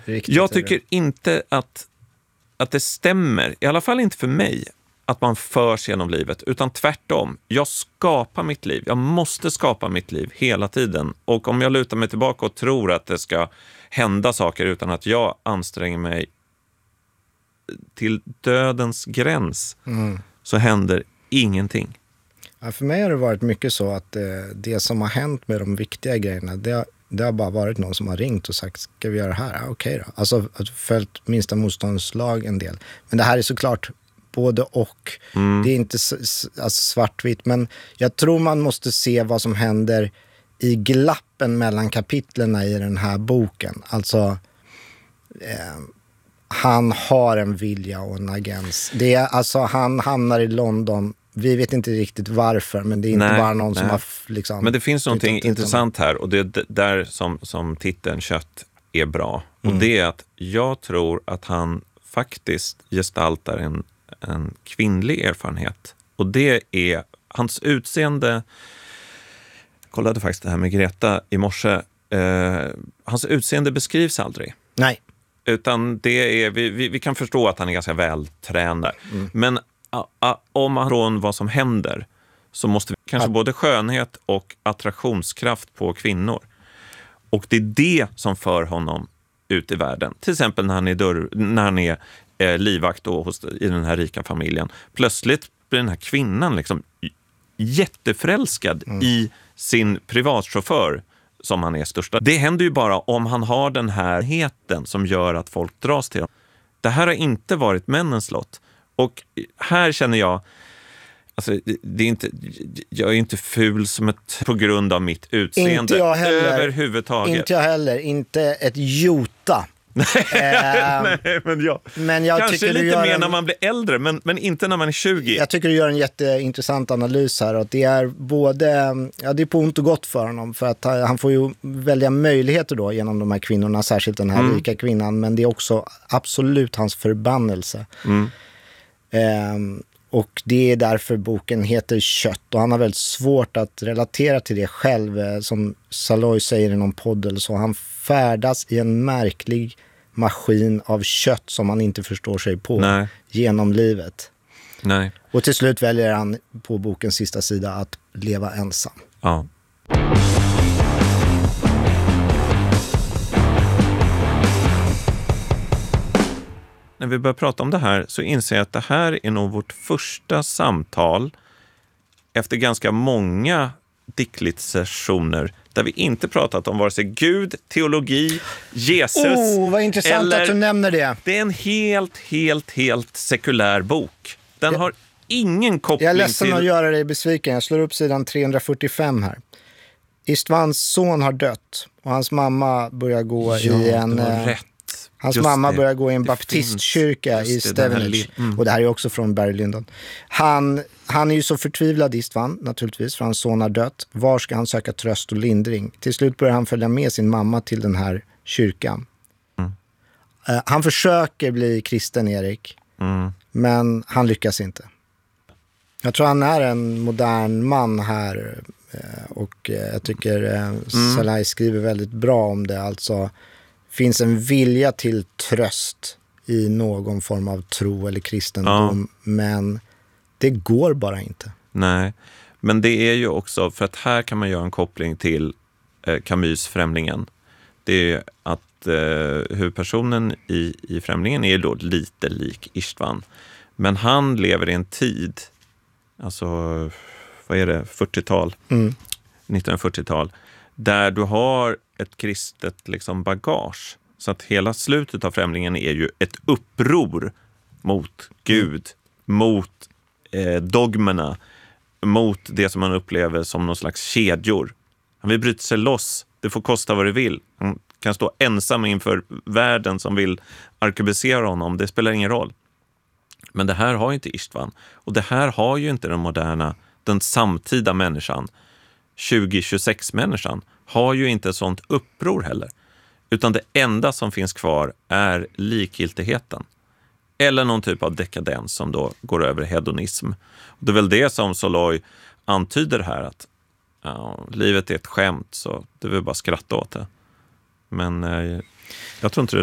Riktigt jag tycker inte att det stämmer, i alla fall inte för mig, att man förs genom livet, utan tvärtom. Jag skapar mitt liv. Jag måste skapa mitt liv hela tiden. Och om jag lutar mig tillbaka och tror att det ska hända saker utan att jag anstränger mig till dödens gräns, så händer ingenting. Ja, för mig har det varit mycket så att det som har hänt med de viktiga grejerna, det har bara varit någon som har ringt och sagt, ska vi göra det här? Ja, okej då. Alltså följt minsta motståndslag en del. Men det här är såklart både och. Det är inte svartvitt, men jag tror man måste se vad som händer i glappen mellan kapitlerna i den här boken. Alltså han har en vilja och en agens. Det är, alltså han hamnar i London. Vi vet inte riktigt varför, men det är inte bara någon som har liksom... Men det finns någonting intressant här, och det är där som titeln Kött är bra. Och det är att jag tror att han faktiskt gestaltar en kvinnlig erfarenhet. Och det är hans utseende. Jag kollade faktiskt det här med Greta i morse. Hans utseende beskrivs aldrig. Nej. Utan det är, vi kan förstå att han är ganska vältränad. Men om man från vad som händer, så måste vi kanske både skönhet och attraktionskraft på kvinnor. Och det är det som för honom ut i världen. Till exempel när han är livvakt i den här rika familjen. Plötsligt blir den här kvinnan liksom jätteförälskad i sin privatchaufför som han är största. Det händer ju bara om han har den här heten som gör att folk dras till honom. Det här har inte varit männens lott. Och här känner jag, alltså det är inte, jag är inte ful på grund av mitt utseende. Inte jag heller. Överhuvudtaget. Inte jag heller. Inte ett jota. Nej, men jag kanske tycker lite mer när man blir äldre, men inte när man är 20. Jag tycker du gör en jätteintressant analys här, och det är både, det är på ont och gott för honom, för att han får ju välja möjligheter då genom de här kvinnorna, särskilt den här rika kvinnan, men det är också absolut hans förbannelse. Och det är därför boken heter Kött, och han har väldigt svårt att relatera till det själv, som Saloy säger i någon podd eller så. Han färdas i en märklig maskin av kött som han inte förstår sig på genom livet. Nej. Och till slut väljer han på bokens sista sida att leva ensam. Ja. När vi börjar prata om det här så inser jag att det här är nog vårt första samtal efter ganska många Dicklit-sessioner där vi inte pratat om vare sig Gud, teologi, Jesus. Vad intressant att du nämner det. Det är en helt sekulär bok. Den har ingen koppling till... Jag är ledsen att göra dig besviken. Jag slår upp sidan 345 här. Istvans son har dött och hans mamma börjar gå i en... Hans mamma börjar gå i en baptistkyrka i Stevenage. Och det här är också från Barry Lyndon. Han är ju så förtvivlad, Istvan, naturligtvis, för hans son har dött. Var ska han söka tröst och lindring? Till slut börjar han följa med sin mamma till den här kyrkan. Han försöker bli kristen, Erik. Men han lyckas inte. Jag tror han är en modern man här. Och jag tycker Salai skriver väldigt bra om det. Alltså... finns en vilja till tröst i någon form av tro eller kristendom, men det går bara inte. Nej, men det är ju också, för att här kan man göra en koppling till Camus Främlingen. Det är att huvudpersonen i Främlingen är då lite lik Istvan. Men han lever i en tid, alltså vad är det, 40-tal, 1940-tal, där du har ett kristet liksom bagage. Så att hela slutet av Främlingen är ju ett uppror mot Gud, mot dogmerna, mot det som man upplever som någon slags kedjor. Han vill bryta sig loss, det får kosta vad det vill. Han kan stå ensam inför världen som vill arkebusera honom, det spelar ingen roll. Men det här har ju inte Istvan. Och det här har ju inte den moderna, den samtida människan, 2026-människan, har ju inte sånt uppror heller. Utan det enda som finns kvar är likgiltigheten. Eller någon typ av dekadens som då går över hedonism. Och det är väl det som Saloy antyder här, att livet är ett skämt, så det vill bara skratta åt det. Men jag tror inte det